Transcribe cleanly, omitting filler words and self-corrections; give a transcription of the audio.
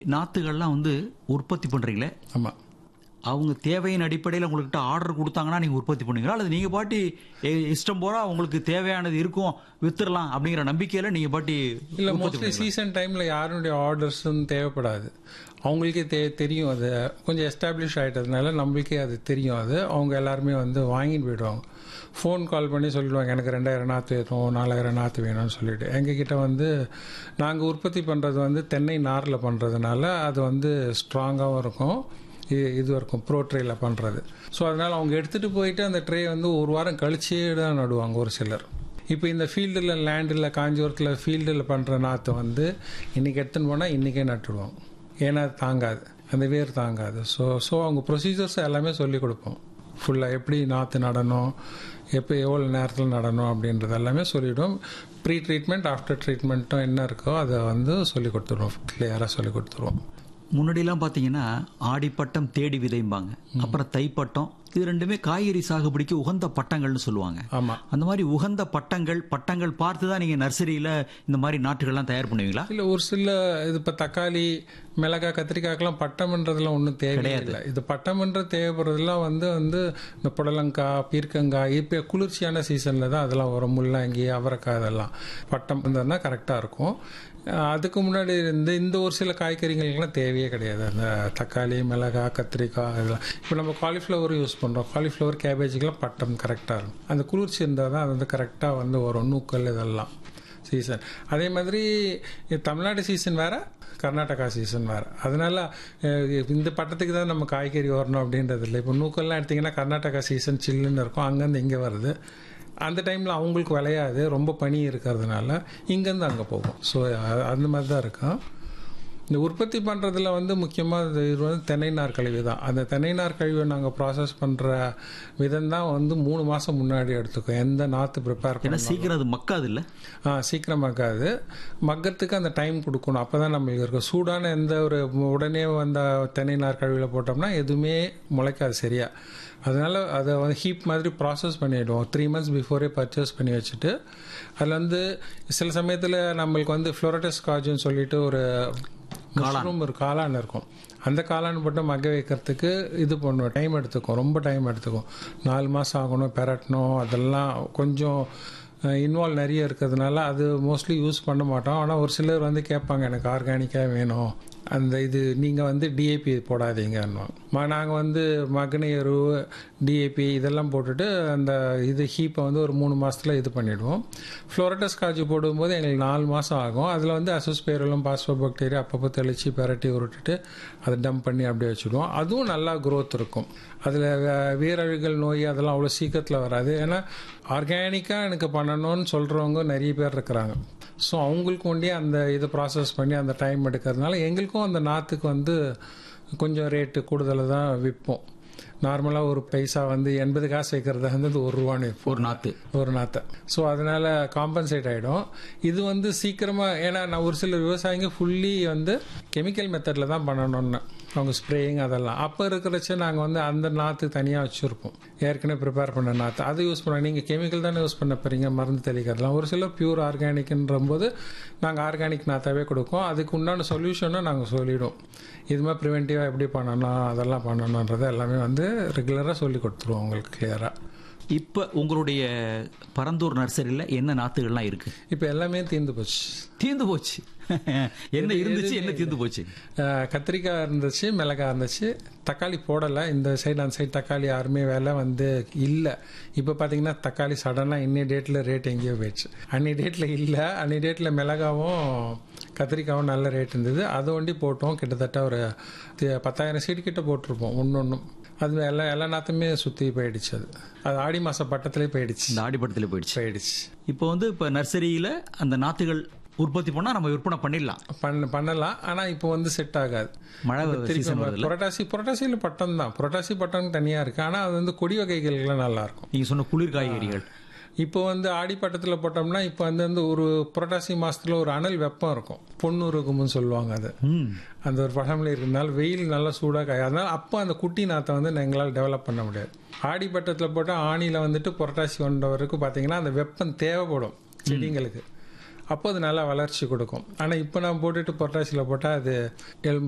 நாத்துகள்லாம் வந்து உற்பத்தி பண்றீங்களே, ஆமா. அவங்க தேவையின் அடிப்படையில் உங்கள்கிட்ட ஆர்டர் கொடுத்தாங்கன்னா நீங்க உற்பத்தி பண்ணுவீங்களா, அல்லது நீங்க பாட்டி இஷ்டம் போல உங்களுக்கு தேவையானது இருக்கும் வித்துடலாம் அப்படிங்கிற நம்பிக்கையில நீங்க பாட்டி இல்ல, உற்பத்தி மோஸ்ட்லி பண்ணுவீங்களா? சீசன் டைம்ல யாருடைய ஆர்டர்ஸும் தேவைப்படாது. அவங்களுக்கே தெரியும். அது கொஞ்சம் எஸ்டாப்ளிஷ் ஆகிட்டதுனால நம்மளுக்கே அது தெரியும். அது அவங்க எல்லாருமே வந்து வாங்கிட்டு போயிடுவாங்க. ஃபோன் கால் பண்ணி சொல்லிடுவாங்க, எனக்கு 2000 நாற்று வேணும், 4000 நாற்று வேணும்னு சொல்லிட்டு. எங்ககிட்ட வந்து நாங்கள் உற்பத்தி பண்ணுறது வந்து தென்னை நாரில் பண்ணுறதுனால அது வந்து ஸ்ட்ராங்காகவும் இருக்கும். இது இருக்கும் ப்ரோ ட்ரேயில் பண்ணுறது. ஸோ அதனால் அவங்க எடுத்துகிட்டு போயிட்டு அந்த ட்ரே வந்து ஒரு வாரம் கழிச்சே தான் நடுவாங்க ஒரு சிலர். இப்போ இந்த ஃபீல்டில் லேண்டில் காஞ்சிபுரத்தில் ஃபீல்டில் பண்ணுற நாற்று வந்து இன்றைக்கி எடுத்துன்னு போனால் இன்றைக்கே நட்டுடுவோம். ஏன்னா அது தாங்காது, அந்த வேர் தாங்காது. ஸோ அவங்க ப்ரொசீஜர்ஸ் எல்லாமே சொல்லிக் கொடுப்போம். ஃபுல்லாக எப்படி நாற்று நடணும், எவ்வளோ நேரத்தில் நடணும் அப்படின்றது எல்லாமே சொல்லிவிடுவோம். ப்ரீ ட்ரீட்மெண்ட் ஆஃப்டர் ட்ரீட்மெண்ட்டும் என்ன இருக்கோ அதை வந்து சொல்லிக் கொடுத்துருவோம், கிளியராக சொல்லிக் கொடுத்துருவோம். முன்னாடிலாம் பார்த்தீங்கன்னா ஆடிப்பட்டம் தேடி விதைம்பாங்க, அப்புறம் தைப்பட்டம், இது ரெண்டுமே காய்கறி சாகுபடிக்கு உகந்த பட்டங்கள்னு சொல்லுவாங்க. ஆமாம். அந்த மாதிரி உகந்த பட்டங்கள் பார்த்து தான் நீங்கள் நர்சரியில் இந்த மாதிரி நாற்றுகள்லாம் தயார் பண்ணுவீங்களா? இல்லை, ஒரு சில இது இப்போ தக்காளி, மிளகாய், கத்திரிக்காய்க்கெல்லாம் பட்டம்ன்றதுலாம் ஒன்றும் தேவையில்லை. இது பட்டம்ன்ற தேவைப்படுறதுலாம் வந்து இந்த புடலங்காய், பீர்க்கங்காய், இப்போ குளிர்ச்சியான சீசனில் தான் அதெல்லாம் வரும். முள்ளங்கி, அவரைக்காய், அதெல்லாம் பட்டம் இருந்ததுன்னா கரெக்டாக இருக்கும். அதுக்கு முன்னாடி இந்த ஒரு சில காய்கறிகளுக்கெல்லாம் தேவையே கிடையாது. அந்த தக்காளி, மிளகாய், கத்திரிக்காய் இதெல்லாம். இப்போ நம்ம காலிஃப்ளவர் யூஸ் பண்ணுறோம். காலிஃப்ளவர், கேபேஜுக்கெல்லாம் பட்டம் கரெக்டாக இருக்கும். அந்த குளிர்ச்சி இருந்தால் தான் அது வந்து கரெக்டாக வந்து வரும். நூக்கல் இதெல்லாம் சீசன். அதே மாதிரி தமிழ்நாடு சீசன் வேறு, கர்நாடகா சீசன் வேறு. அதனால இந்த பட்டத்துக்கு தான் நம்ம காய்கறி வரணும் அப்படின்றது இல்லை. இப்போ நூக்கல்லாம் எடுத்திங்கன்னா கர்நாடகா சீசன் சில்லுன்னு இருக்கும், அங்கேருந்து இங்கே வருது. அந்த டைமில் அவங்களுக்கு விளையாது, ரொம்ப பனி இருக்கிறதுனால இங்கேருந்து அங்கே போகும். ஸோ அந்த மாதிரி தான் இருக்கும். இந்த உற்பத்தி பண்ணுறதுல வந்து முக்கியமாக இது வந்து தென்னை நார் கழிவு தான். அந்த தென்னை நார் கழிவை நாங்கள் ப்ராசஸ் பண்ணுற விதம் தான் வந்து 3 மாதம் முன்னாடி எடுத்துக்கும். எந்த நாற்று ப்ரிப்பேர் பண்ண சீக்கிரம் அது மக்காது இல்லை? சீக்கிரம் மக்காது. மக்கறதுக்கு அந்த டைம் கொடுக்கணும். அப்போ தான் நம்மளுக்கு இருக்கும். சூடான எந்த ஒரு உடனே வந்த தென்னை நார் கழிவில் போட்டோம்னா எதுவுமே முளைக்காது சரியா. அதனால் அதை வந்து ஹீப் மாதிரி ப்ராசஸ் பண்ணிவிடுவோம். 3 months பிஃபோரே பர்ச்சேஸ் பண்ணி வச்சுட்டு, அதில் வந்து சில சமயத்தில் நம்மளுக்கு வந்து ஃப்ளோரட்டஸ் காஜுன்னு சொல்லிட்டு ஒரு மஷ்ரூம், ஒரு காளான் இருக்கும். அந்த காளான் போட்டு மக்க வைக்கிறதுக்கு இது பண்ணுவோம், டைம் எடுத்துக்கும், ரொம்ப டைம் எடுத்துக்கும். 4 மாதம் ஆகணும், பெரட்டணும், அதெல்லாம் கொஞ்சம் இன்வால்வ் நிறைய இருக்கிறதுனால அது மோஸ்ட்லி யூஸ் பண்ண மாட்டோம். ஆனால் ஒரு சிலர் வந்து கேட்பாங்க, எனக்கு ஆர்கானிக்காக வேணும், அந்த இது நீங்கள் வந்து டிஏபி போடாதீங்கன்னு. நாங்கள் வந்து மகனை எருவு, டிஏபி இதெல்லாம் போட்டுட்டு அந்த இது ஹீப்பை வந்து ஒரு 3 மாதத்தில் இது பண்ணிவிடுவோம். ஃப்ளோரட்டஸ் காஜு போடும்போது எங்களுக்கு 4 மாதம் ஆகும். அதில் வந்து அசோஸ்பேரலும் பாஸ்போபாக்டீரியா அப்பப்போ தெளித்து பெரட்டி உருட்டுட்டு அதை டம்ப் பண்ணி அப்படியே வச்சுடுவோம். அதுவும் நல்லா க்ரோத் இருக்கும். அதில் வேரழுகல் நோய் அதெல்லாம் அவ்வளோ சீக்கிரத்தில் வராது. ஏன்னா ஆர்கானிக்காக எனக்கு பண்ணணும்னு சொல்கிறவங்க நிறைய பேர் இருக்கிறாங்க. ஸோ அவங்களுக்கு ஒண்டியே அந்த இதை ப்ராசஸ் பண்ணி அந்த டைம் எடுக்கிறதுனால எங்களுக்கும் அந்த நாற்றுக்கு வந்து கொஞ்சம் ரேட்டு கூடுதலாக தான் விற்போம். நார்மலாக ஒரு பைசா வந்து 80 காசு வைக்கிறதா வந்து ₹1 ஒரு நாற்றை. ஸோ அதனால் காம்பன்சேட் ஆகிடும். இது வந்து சீக்கிரமாக, ஏன்னா நான் ஒரு சில விவசாயிங்க ஃபுல்லி வந்து கெமிக்கல் மெத்தடில் தான் பண்ணணும்னு அவங்க ஸ்ப்ரேயிங் அதெல்லாம். அப்போ இருக்கிறச்ச நாங்கள் வந்து அந்த நாற்று தனியாக வச்சுருப்போம், ஏற்கனவே ப்ரிப்பேர் பண்ண நாற்று அதை யூஸ் பண்ணுவோம். நீங்கள் கெமிக்கல் தானே யூஸ் பண்ண போகிறீங்க, மருந்து தெளிக்கிறதுலாம். ஒரு சிலர் பியூர் ஆர்கானிக்ன்ற போது நாங்கள் ஆர்கானிக் நாற்றாவே கொடுப்போம். அதுக்கு உண்டான சொல்யூஷனும் நாங்கள் சொல்லிவிடுவோம். இது மாதிரி ப்ரிவென்டிவாக எப்படி பண்ணணும், அதெல்லாம் பண்ணணுன்றதை எல்லாமே வந்து ரெகுலராக சொல்லி கொடுத்துருவோம் உங்களுக்கு கிளியராக. இப்போ உங்களுடைய பரந்தூர் நர்சரியில் என்ன நாற்றுகள்லாம் இருக்குது? இப்போ எல்லாமே தீர்ந்து போச்சு. என்ன இருந்துச்சு, என்ன தீர்ந்து போச்சு? கத்திரிக்காய் இருந்துச்சு, மிளகாய் இருந்துச்சு, தக்காளி போடலை. இந்த சைடு அந்த சைடு தக்காளி யாருமே வேலை வந்து இல்லை. இப்போ பார்த்தீங்கன்னா தக்காளி சடனாக இன்னி டேட்டில் ரேட் எங்கேயோ போயிடுச்சு. அன்னி டேட்டில் இல்லை. அன்னி டேட்டில் மிளகாவும் கத்திரிக்காவும் நல்ல ரேட் இருந்தது. அதை ஒண்டி போட்டோம். கிட்டத்தட்ட ஒரு 10,000 சீடு கிட்ட போட்டிருப்போம் ஒன்றும். அது எல்லா நாற்றுமே சுற்றி போயிடுச்சு. அது ஆடி மாதம் பட்டத்திலே போயிடுச்சு. இந்த ஆடி பட்டத்திலே போயிடுச்சு. இப்போ வந்து இப்போ நர்சரியில் அந்த நாற்றுகள் உற்பத்தி பண்ணால் நம்ம விற்பனை பண்ணலாம். ஆனால் இப்போ வந்து செட் ஆகாது. மழை புரட்டாசியில் பட்டம் தான். புரட்டாசி பட்டம் தனியாக இருக்குது. ஆனால் அது வந்து கொடி வகைகள்லாம் நல்லாயிருக்கும். நீங்கள் சொன்ன குளிர் காய்கறிகள் இப்போ வந்து ஆடிப்பட்டத்தில் போட்டோம்னா இப்போ வந்து ஒரு புரட்டாசி மாதத்தில் ஒரு அனல் வெப்பம் இருக்கும், பொண்ணு இருக்கும்னு சொல்லுவாங்க. அது அந்த ஒரு பழமொழி இருக்கிறதுனால வெயில் நல்லா சூடாக காய். அதனால் அப்போ அந்த குட்டி நாற்றை வந்து எங்களால் டெவலப் பண்ண முடியாது. ஆடிப்பட்டத்தில் போட்டால் ஆணியில் வந்துட்டு புரட்டாசி வரைக்கும் பார்த்தீங்கன்னா அந்த வெப்பம் தேவைப்படும் செடிங்களுக்கு. அப்போ அது நல்லா வளர்ச்சி கொடுக்கும். ஆனால் இப்போ நான் போட்டுட்டு புரட்டாசியில் போட்டால் அது